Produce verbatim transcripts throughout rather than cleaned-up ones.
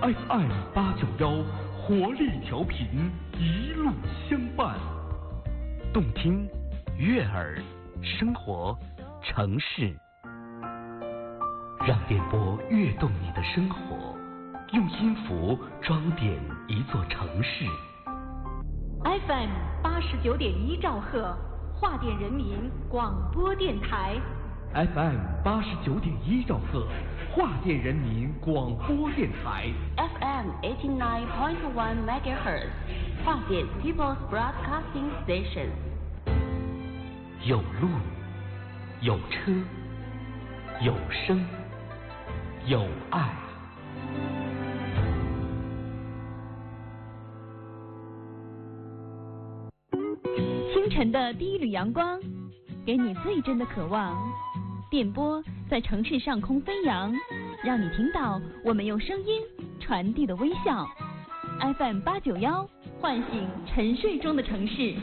F M 八九幺，活力调频，一路相伴。 动听、悦耳、生活、城市，让电波跃动你的生活，用音符装点一座城市。 F M 八十九点一兆赫，华电人民广播电台。 F M 八十九点一兆赫，华电人民广播电台。 F M eighty nine point one megahertz， 华电 People's Broadcasting Station。 有路，有车，有声，有爱。 清晨的第一缕阳光，给你最真的渴望。电波在城市上空飞扬，让你听到我们用声音传递的微笑。F M 八九幺，唤醒沉睡中的城市。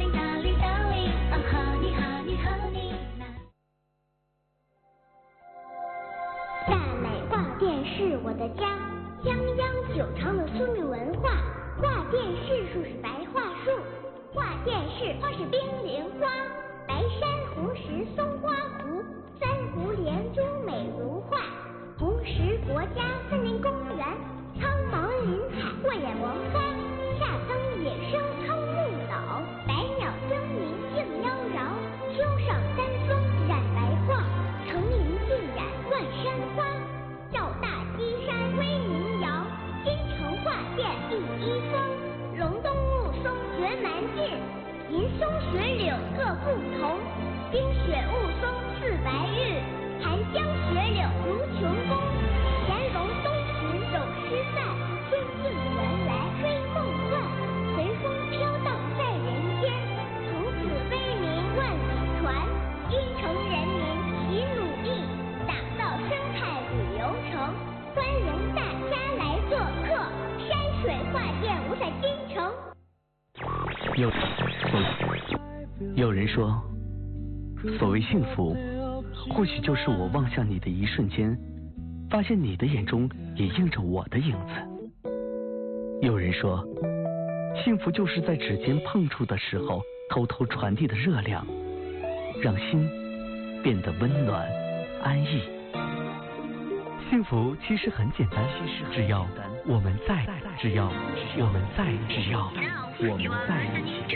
大美画电是我的家，泱泱久长的苏米文化。画电视树是白桦树，画电视花是冰莲花。白山红石松花湖，三湖连珠美如画。红石国家森林公园，苍茫林海慧眼闻花。夏耕野生苍木老，百鸟争鸣竞妖娆。秋上三松染白桦，成林尽染万山花。照大基山威名扬，京城画电第一峰。隆冬雾凇绝蛮劲，银松雪柳各不同。冰雪雾凇似白玉，寒江雪柳如琼宫。乾隆东巡走诗塞，天境原来追梦幻。随风飘荡在人间，从此威名万里传。京城人民齐努力，打造生态旅游城。欢迎大家来做客，山水画电五彩京城。 有有人说，所谓幸福，或许就是我望向你的一瞬间，发现你的眼中也映着我的影子。有人说，幸福就是在指尖碰触的时候，偷偷传递的热量，让心变得温暖安逸。幸福其实很简单，只要我们在，只要我们在，只要我们在一起。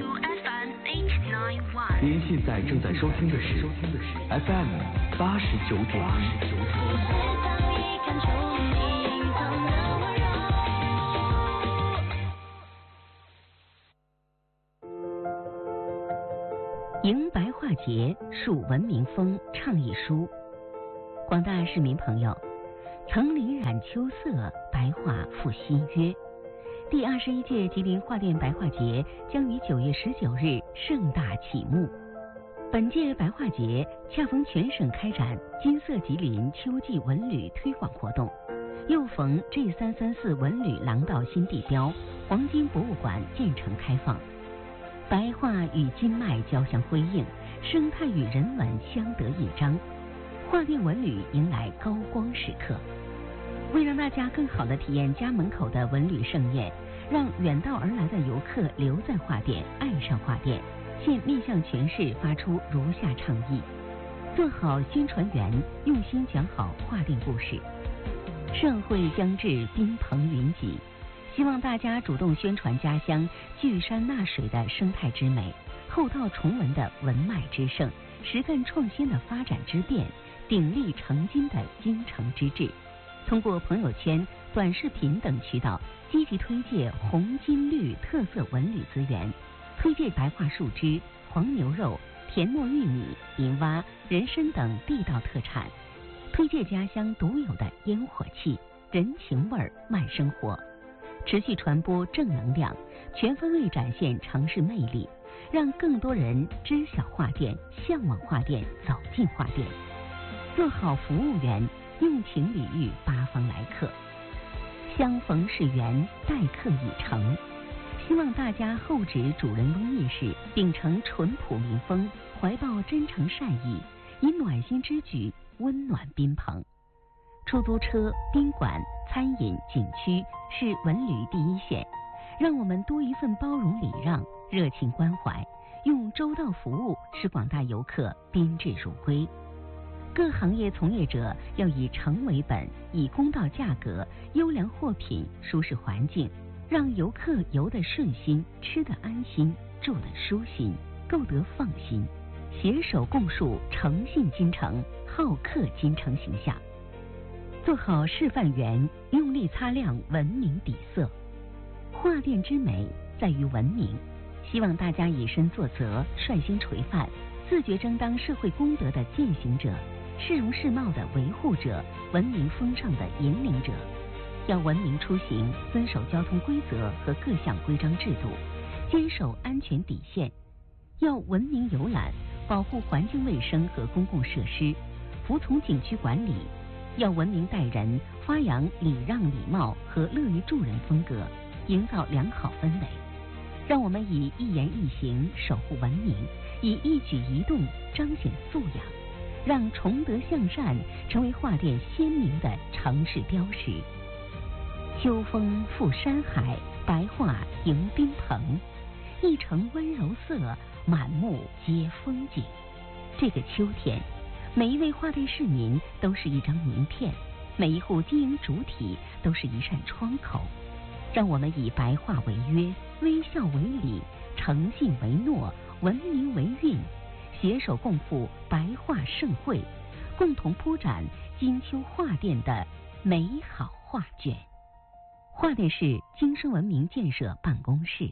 您现在正在收听的是 F M 八十九点一。 迎白桦节，树文明风倡议书。广大市民朋友，层林染秋色，白桦复新约。第二十一届吉林画电白桦节将于九月十九日盛大启幕。本届白桦节恰逢全省开展金色吉林秋季文旅推广活动，又逢 G 三三四文旅廊道新地标黄金博物馆建成开放。白桦与金麦交相辉映，生态与人文相得益彰，画电文旅迎来高光时刻。为让大家更好地体验家门口的文旅盛宴，让远道而来的游客留在画电，爱上画电，现面向全市发出如下倡议：做好宣传员，用心讲好画电故事。盛会将至，宾朋云集，希望大家主动宣传家乡聚山纳水的生态之美，后道崇文的文脉之盛，实干创新的发展之变，鼎力成金的京城之志。通过朋友圈、短视频等渠道，积极推介红金绿特色文旅资源，推介白桦树枝、黄牛肉、田糯玉米、银蛙、人参等地道特产，推介家乡独有的烟火气、人情味儿、慢生活，持续传播正能量，全方位展现城市魅力，让更多人知晓画电、向往画电、走进画电。做好服务员，用情礼遇八方来客，相逢是缘，待客已成。希望大家厚植主人翁意识，秉承淳朴民风，怀抱真诚善意，以暖心之举温暖宾朋。 出租车、宾馆、餐饮、景区是文旅第一线，让我们多一份包容礼让、热情关怀，用周到服务使广大游客宾至如归。各行业从业者要以诚为本，以公道价格、优良货品、舒适环境，让游客游得顺心、吃得安心、住得舒心、购得放心，携手共树诚信京城、好客京城形象。做好示范员，用力擦亮文明底色。画店之美在于文明，希望大家以身作则，率先垂范，自觉争当社会公德的践行者，市容市貌的维护者，文明风尚的引领者。要文明出行，遵守交通规则和各项规章制度，坚守安全底线。要文明游览，保护环境卫生和公共设施，服从景区管理。要文明待人，发扬礼让礼貌和乐于助人风格，营造良好氛围。让我们以一言一行守护文明，以一举一动彰显素养，让崇德向善成为画店鲜明的城市标识。秋风拂山海，白桦迎宾朋，一城温柔色，满目皆风景。这个秋天，每一位画店市民都是一张名片，每一户经营主体都是一扇窗口。让我们以白话为约，微笑为礼，诚信为诺，文明为韵，携手共赴白画盛会，共同铺展金秋画店的美好画卷。画店市京深文明建设办公室。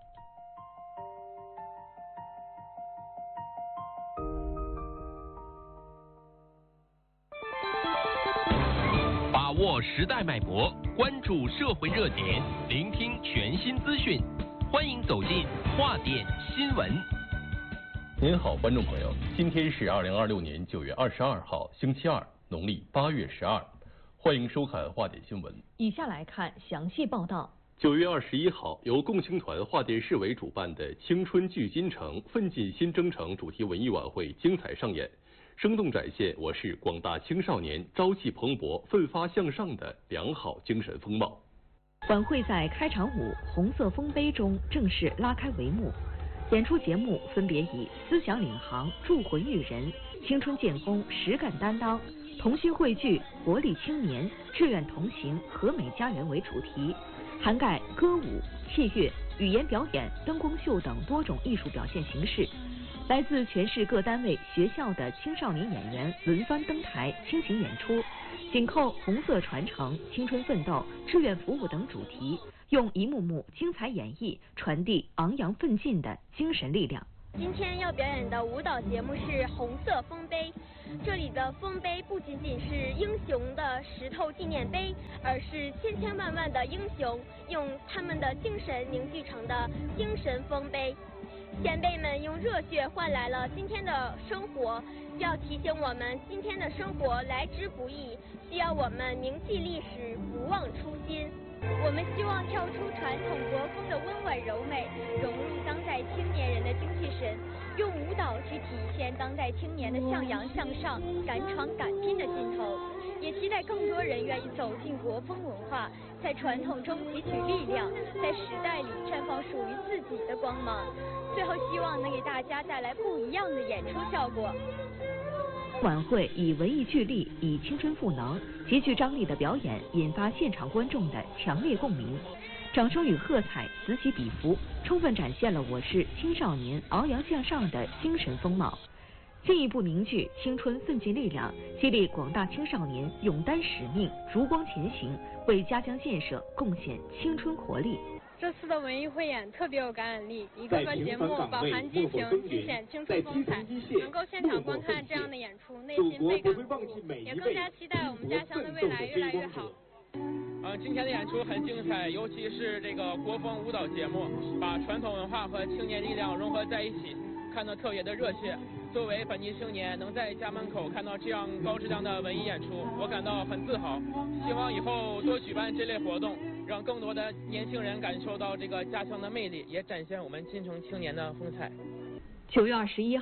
把握时代脉搏，关注社会热点，聆听全新资讯，欢迎走进画店新闻。 您好，观众朋友，今天是二零二六年九月二十二号，星期二，农历八月十二。欢迎收看画店新闻。 以下来看详细报道。 九月二十一号，由共青团画店市委主办的青春聚金城，奋进新征程主题文艺晚会精彩上演，生动展现我市广大青少年朝气蓬勃、奋发向上的良好精神风貌。 晚会在开场舞《红色丰碑》中正式拉开帷幕，演出节目分别以思想领航、铸魂育人、青春建功、实干担当、同心汇聚、活力青年、志愿同行、和美家园为主题，涵盖歌舞、器乐、语言表演、灯光秀等多种艺术表现形式。来自全市各单位、学校的青少年演员轮番登台倾情演出，紧扣红色传承、青春奋斗、志愿服务等主题，用一幕幕精彩演绎传递昂扬奋进的精神力量。 今天要表演的舞蹈节目是《红色丰碑》，这里的丰碑不仅仅是英雄的石头纪念碑，而是千千万万的英雄用他们的精神凝聚成的精神丰碑。前辈们用热血换来了今天的生活，要提醒我们今天的生活来之不易，需要我们铭记历史，不忘初心。我们希望跳出传统国风的温婉柔美，融入当代青年人的精气神，用舞蹈去体现当代青年的向阳向上、敢闯敢拼的劲头。也期待更多人愿意走进国风文化，在传统中汲取力量，在时代里绽放属于自己的光芒。最后希望能给大家带来不一样的演出效果。 晚会以文艺聚力，以青春赋能，极具张力的表演引发现场观众的强烈共鸣，掌声与喝彩此起彼伏，充分展现了我市青少年昂扬向上的精神风貌，进一步凝聚青春奋进力量，激励广大青少年勇担使命，烛光前行，为家乡建设贡献青春活力。 这次的文艺汇演特别有感染力，一个个节目饱含激情，尽显青春风采。能够现场观看这样的演出，内心倍感鼓舞，也更加期待我们家乡的未来越来越好。 呃，今天的演出很精彩，尤其是这个国风舞蹈节目，把传统文化和青年力量融合在一起，看得特别的热血。作为本地青年，能在家门口看到这样高质量的文艺演出，我感到很自豪。希望以后多举办这类活动，让更多的年轻人感受到这个家乡的魅力，也展现我们金城青年的风采。 九月二十一号，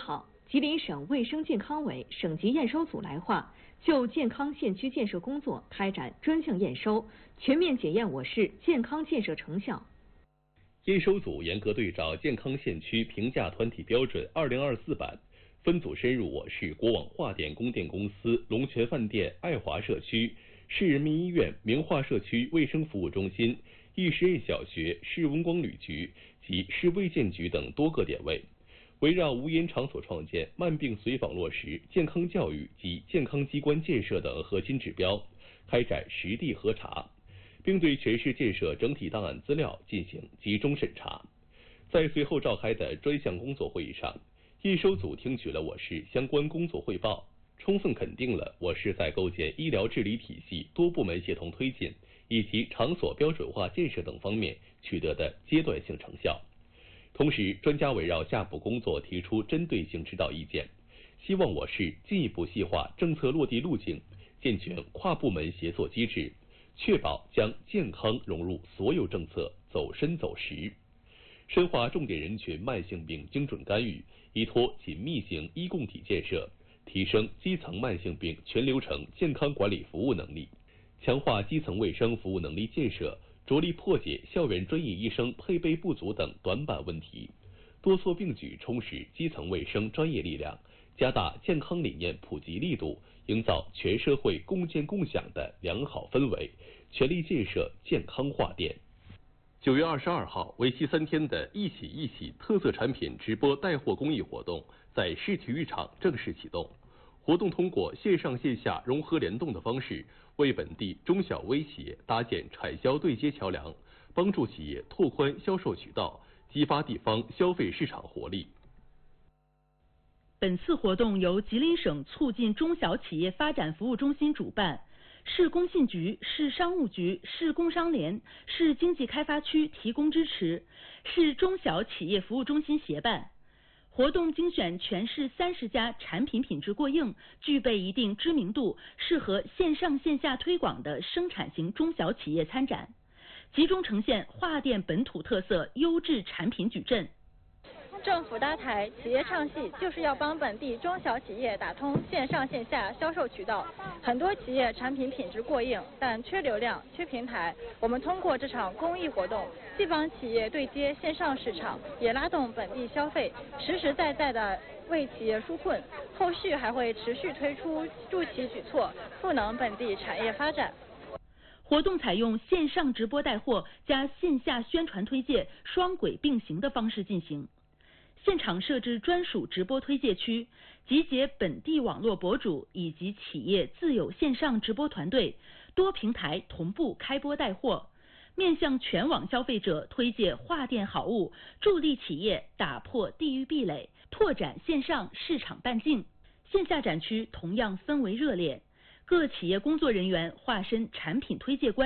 吉林省卫生健康委省级验收组来话，就健康县区建设工作开展专项验收，全面检验我市健康建设成效。 验收组严格对照健康县区评价团体标准二零二四版，分组深入我市国网化电供电公司龙泉饭店爱华社区、市人民医院明化社区卫生服务中心、义实验小学、市文光旅局及市卫健局等多个点位，围绕无烟场所创建、慢病随访落实、健康教育及健康机关建设等核心指标，开展实地核查，并对全市建设整体档案资料进行集中审查。在随后召开的专项工作会议上，验收组听取了我市相关工作汇报，充分肯定了我市在构建医疗治理体系多部门协同推进以及场所标准化建设等方面取得的阶段性成效。同时，专家围绕下步工作提出针对性指导意见，希望我市进一步细化政策落地路径，健全跨部门协作机制，确保将健康融入所有政策，走深走实。深化重点人群慢性病精准干预，依托紧密型医共体建设，提升基层慢性病全流程健康管理服务能力，强化基层卫生服务能力建设，着力破解校园专业医生配备不足等短板问题，多措并举充实基层卫生专业力量，加大健康理念普及力度，营造全社会共建共享的良好氛围，全力建设健康化电。九月二十二号，为期三天的一起一起特色产品直播带货公益活动在市体育场正式启动。活动通过线上线下融合联动的方式，为本地中小微企业搭建产销对接桥梁，帮助企业拓宽销售渠道，激发地方消费市场活力。 本次活动由吉林省促进中小企业发展服务中心主办，市工信局、市商务局、市工商联、市经济开发区提供支持，市中小企业服务中心协办。活动精选全市三十家产品品质过硬、具备一定知名度、适合线上线下推广的生产型中小企业参展，集中呈现华电本土特色优质产品矩阵。 政府搭台，企业唱戏，就是要帮本地中小企业打通线上线下销售渠道。很多企业产品品质过硬，但缺流量、缺平台。我们通过这场公益活动，既帮企业对接线上市场，也拉动本地消费，实实在在的为企业纾困。后续还会持续推出助企举措，赋能本地产业发展。 活动采用线上直播带货加线下宣传推介双轨并行的方式进行。现场设置专属直播推介区，集结本地网络博主以及企业自有线上直播团队，多平台同步开播带货，面向全网消费者推介华电好物，助力企业打破地域壁垒，拓展线上市场半径。线下展区同样氛围热烈，各企业工作人员化身产品推介官。